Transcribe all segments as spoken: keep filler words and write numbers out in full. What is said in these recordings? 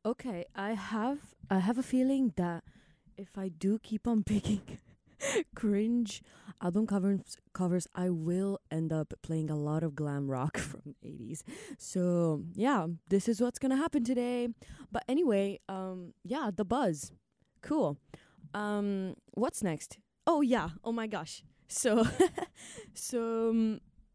Okay, I have I have a feeling that if I do keep on picking cringe album covers covers I will end up playing a lot of glam rock from the eighties. So yeah, this is what's gonna happen today. But anyway, um yeah, the buzz. Cool. Um what's next? Oh yeah, oh my gosh. So so um,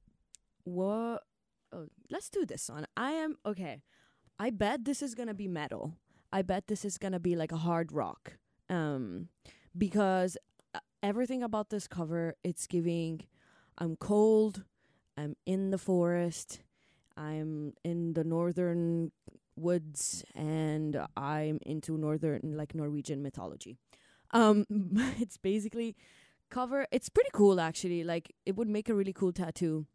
what oh, let's do this one. I am okay. I bet this is gonna be metal. I bet this is gonna be like a hard rock. Um because uh, everything about this cover, it's giving I'm cold, I'm in the forest, I'm in the northern woods, and I'm into northern like Norwegian mythology. Um it's basically cover it's pretty cool actually. Like it would make a really cool tattoo.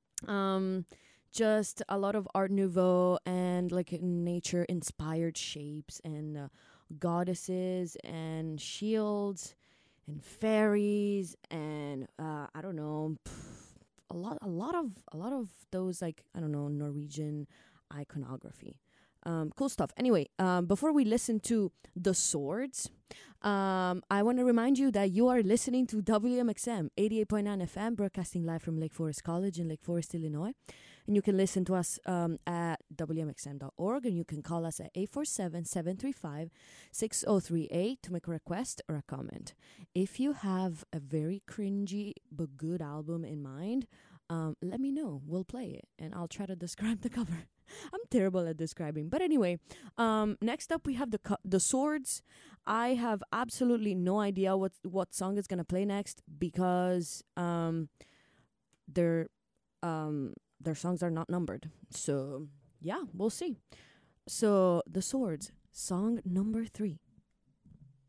Um just a lot of art nouveau and like nature inspired shapes and uh, goddesses and shields and fairies and uh I don't know, pff, a lot a lot of a lot of those, like, I don't know, Norwegian iconography. Um cool stuff. Anyway, um before we listen to The Swords, um I want to remind you that you are listening to W M X M eighty-eight point nine F M, broadcasting live from Lake Forest College in Lake Forest, Illinois. And you can listen to us um, at w m x m dot org, and you can call us at eight four seven, seven three five, six zero three eight to make a request or a comment. If you have a very cringy but good album in mind, um, let me know. We'll play it, and I'll try to describe the cover. I'm terrible at describing. But anyway, um, next up we have the co- the Swords. I have absolutely no idea what what song is gonna play next because um, they're um their songs are not numbered. So yeah, we'll see. So The Swords, song number three.